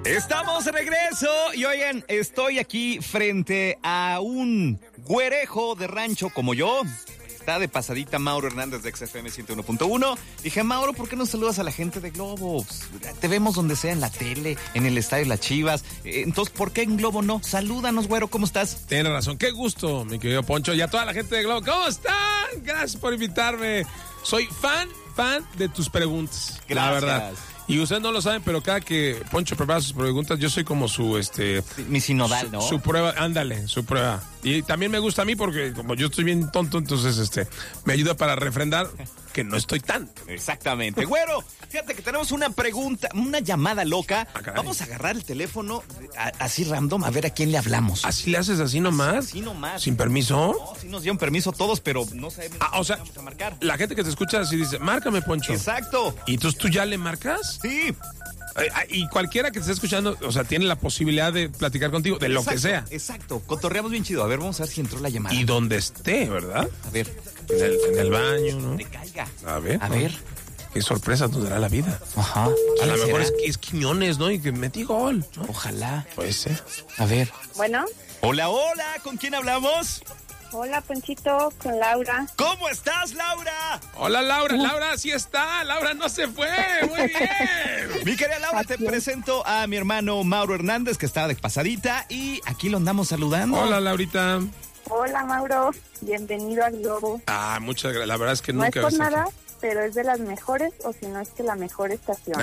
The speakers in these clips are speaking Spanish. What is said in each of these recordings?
Estamos de regreso y oigan, estoy aquí frente a un güerejo de rancho como yo. Está de pasadita Mauro Hernández de XFM 101.1. Dije, Mauro, ¿por qué no saludas a la gente de Globo? Te vemos donde sea, en la tele, en el estadio Las Chivas. Entonces, ¿por qué en Globo no? Salúdanos, güero, ¿cómo estás? Tienes razón, qué gusto, mi querido Poncho, y a toda la gente de Globo. ¿Cómo están? Gracias por invitarme. Soy fan de tus preguntas. Gracias. La verdad. Y ustedes no lo saben, pero cada que Poncho prepara sus preguntas, yo soy como su, mi sinodal, ¿no? Su prueba, ándale, su prueba. Y también me gusta a mí porque como yo estoy bien tonto, entonces, me ayuda para refrendar que no estoy tan. Exactamente. Güero, fíjate que tenemos una pregunta, una llamada loca. Vamos a agarrar el teléfono así random, a ver a quién le hablamos. ¿Así le haces así nomás? Así nomás. ¿Sin permiso? No, sí nos dieron permiso todos, pero no sabemos. O sea, vamos a marcar. La gente que te escucha así dice, márcame, Poncho. Exacto. ¿Y entonces tú ya le marcas? Sí. Y cualquiera que te esté escuchando, o sea, tiene la posibilidad de platicar contigo, de lo que sea. Exacto, cotorreamos bien chido. A ver, vamos a ver si entró la llamada. Y donde esté, ¿verdad? A ver. En el baño, ¿no? Que caiga. A ver. A ver. Qué sorpresa nos dará la vida. Ajá. A lo mejor es Quiñones, ¿no? Y que metí gol, ¿no? Ojalá. Puede ser. A ver. Bueno. Hola, hola. ¿Con quién hablamos? Hola, Ponchito, con Laura. ¿Cómo estás, Laura? Hola, Laura. Laura sí está. Laura no se fue. Muy bien. Mi querida Laura, te presento a mi hermano Mauro Hernández, que está de pasadita, y aquí lo andamos saludando. Hola, Laurita. Hola, Mauro. Bienvenido al Globo. Muchas gracias. La verdad es que no nunca es por nada, pero es de las mejores, o si no es que la mejor estación.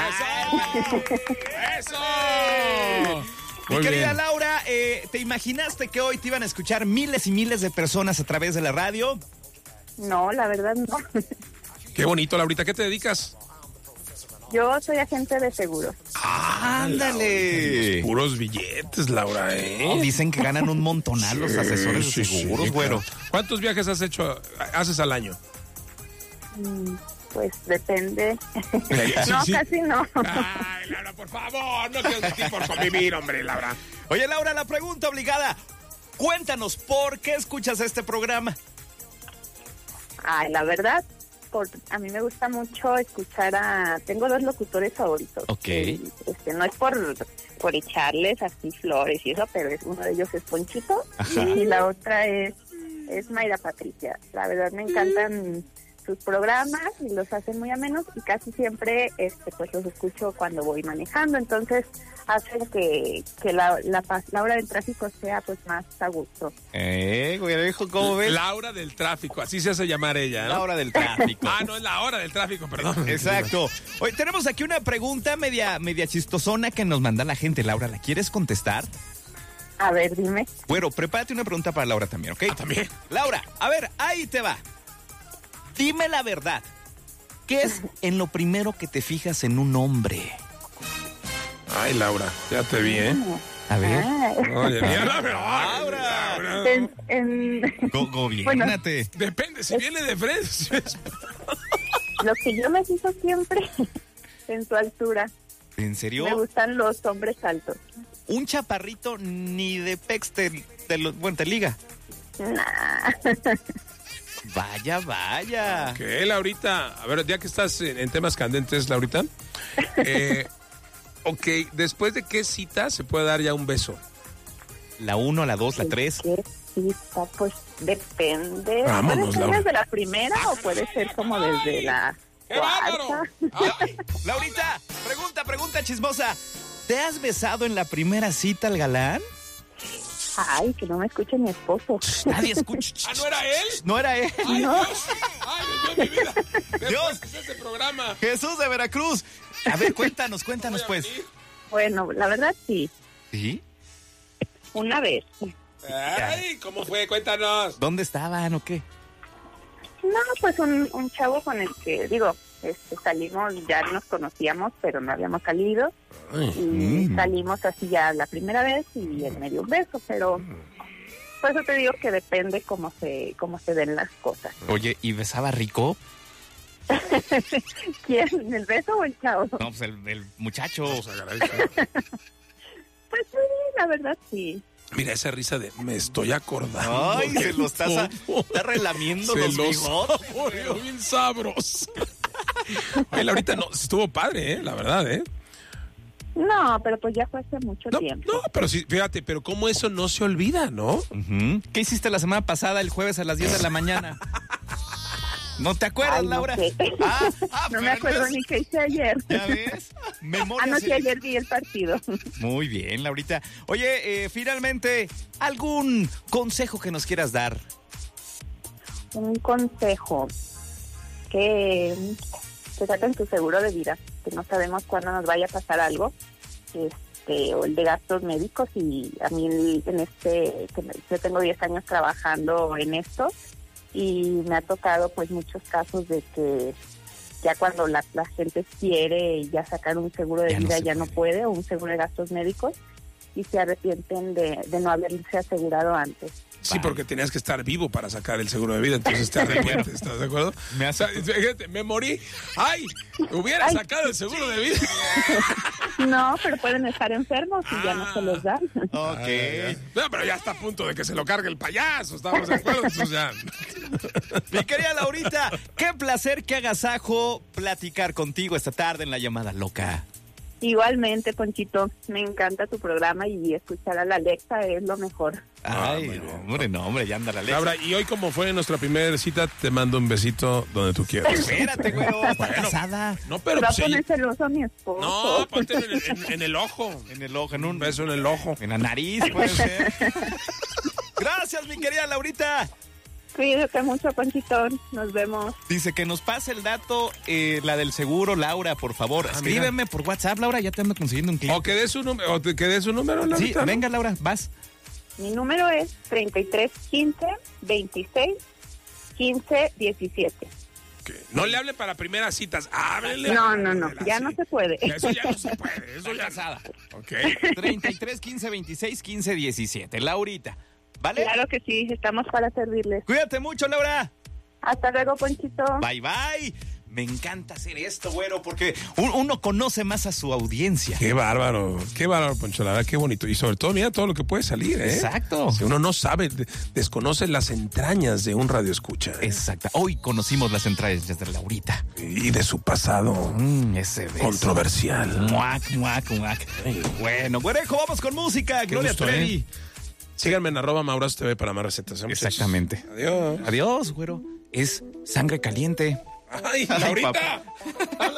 ¡Eso! Mi querida Laura, ¿te imaginaste que hoy te iban a escuchar miles y miles de personas a través de la radio? No, la verdad no. Qué bonito, Laurita. ¿Qué te dedicas? Yo soy agente de seguros. ¡Ándale! Puros billetes, Laura, No, dicen que ganan un montonal los asesores de seguros, güero. Claro. ¿Cuántos viajes haces al año? Pues depende. Sí. Casi no. Ay, Laura, por favor, no quiero decir por convivir, hombre, Laura. Oye, Laura, la pregunta obligada. Cuéntanos, ¿por qué escuchas este programa? Ay, la verdad, a mí me gusta mucho escuchar tengo dos locutores favoritos. Ok. No es por echarles así flores y eso, pero uno de ellos es Ponchito. Ajá. Y la otra es Mayra Patricia. La verdad me encantan sus programas y los hacen muy amenos y casi siempre pues los escucho cuando voy manejando, entonces hacen que la hora del tráfico sea pues más a gusto. Güerejo, ¿cómo ves? La hora del tráfico, así se hace llamar ella, ¿no? La hora del tráfico. No es la hora del tráfico, perdón. Exacto. Hoy tenemos aquí una pregunta media chistosona que nos manda la gente. Laura, ¿la quieres contestar? A ver, dime. Bueno, prepárate una pregunta para Laura también, ¿ok? También. Laura, a ver, ahí te va. Dime la verdad. ¿Qué es en lo primero que te fijas en un hombre? Ay, Laura, ya te vi, ¿eh? A ver. Oye, mira, Laura. Gobiérnate. Bueno, depende, si viene de frente. Lo que yo me fijo siempre en su altura. ¿En serio? Me gustan los hombres altos. Un chaparrito ni de pex te liga. Nah. Vaya. Ok, Laurita. A ver, ya que estás en temas candentes, Laurita. Ok, ¿después de qué cita se puede dar ya un beso? La 1, la 2, la 3. ¿Qué cita? Pues depende. Vámonos, ¿Puede ser Laura. desde la primera o puede ser como desde la ¡Qué bárbaro! cuarta? Laurita, pregunta chismosa. ¿Te has besado en la primera cita al galán? Ay, que no me escuche mi esposo. Nadie escucha. ¿No era él? No era él. ¡Ay, No. Dios! ¡Ay, Dios, mi vida! Dios. ¿Qué es este programa? Jesús de Veracruz. A ver, cuéntanos pues. Bueno, la verdad sí, ¿Sí? una vez. Ay, ¿cómo fue? Cuéntanos. ¿Dónde estaban o qué? No, pues un chavo con el que, salimos, ya nos conocíamos, pero no habíamos salido. Y salimos así ya la primera vez y en medio un beso, pero por eso te digo que depende cómo se den las cosas. Oye, ¿y besaba rico? ¿Quién? ¿El beso o el chavo? No, pues el muchacho. Pues sí, la verdad sí. Mira esa risa de me estoy acordando. Ay, se lo está relamiendo los bigotes. Bien sabroso. Ay, Laurita, no, estuvo padre, la verdad, No, pero pues ya fue hace mucho tiempo. No, pero sí, fíjate, pero cómo eso no se olvida, ¿no? Ujú. ¿Qué hiciste la semana pasada, el jueves a las 10 de la mañana? ¿No te acuerdas, Ay, no Laura? sé. No me acuerdo ni qué hice ayer. ¿Ya ves? Memoria No, sí, ayer vi el partido. Muy bien, Laurita. Oye, finalmente, ¿algún consejo que nos quieras dar? Un consejo, que saquen tu seguro de vida, que no sabemos cuándo nos vaya a pasar algo, o el de gastos médicos, y a mí yo tengo 10 años trabajando en esto, y me ha tocado pues muchos casos de que ya cuando la gente quiere ya sacar un seguro de vida ya no puede, o un seguro de gastos médicos, y se arrepienten de no haberse asegurado antes. Sí, porque tenías que estar vivo para sacar el seguro de vida, entonces te arrepientes, ¿estás de acuerdo? Fíjate, me morí. ¡Ay! Hubiera sacado el seguro de vida. No, pero pueden estar enfermos y ya no se los dan. Ok. No, pero ya está a punto de que se lo cargue el payaso, ¿estamos de acuerdo? Entonces ya. Mi querida Laurita, qué placer, qué agasajo platicar contigo esta tarde en La Llamada Loca. Igualmente, Ponchito, me encanta tu programa y escuchar a la Alexa es lo mejor. Ay, hombre, ya anda la Alexa. Laura, y hoy como fue nuestra primera cita, te mando un besito donde tú quieras. Espérate, güero, está casada. No, pero Va a pues, poner celoso a mi esposo. no, ponte en el ojo. En el ojo, en Un beso en el ojo. En la nariz, puede ser. Gracias, mi querida Laurita. Cuídate mucho, Ponchito. Nos vemos. Dice que nos pase el dato, la del seguro, Laura, por favor. Escríbeme por WhatsApp, Laura, ya te ando consiguiendo un cliente. O que dé su número, Laurita. Sí, ¿no? venga, Laura, vas. Mi número es 3315 26 15 17. No le hable para primeras citas, háblele. No, ya no se puede. Eso ya no se puede, eso ya casada. Ok. 33 15 26 15 17. Laurita, ¿vale? Claro que sí, estamos para servirles. Cuídate mucho, Laura. Hasta luego, Ponchito. Bye, bye. Me encanta hacer esto, güero, porque uno conoce más a su audiencia. Qué bárbaro, Poncho, la verdad, qué bonito. Y sobre todo, mira todo lo que puede salir, ¿eh? Exacto. Si uno no sabe, desconoce las entrañas de un radioescucha. Exacto. Hoy conocimos las entrañas de Laurita. Y de su pasado Ese beso. controversial. Muac. Bueno, güerejo, vamos con música. Gloria gusto, Trevi. Síganme en @MaurazoTV para más recetas. ¿Eh, muchachos? Exactamente. Adiós. Adiós, güero. Es sangre caliente. ¡Ay, Laurita!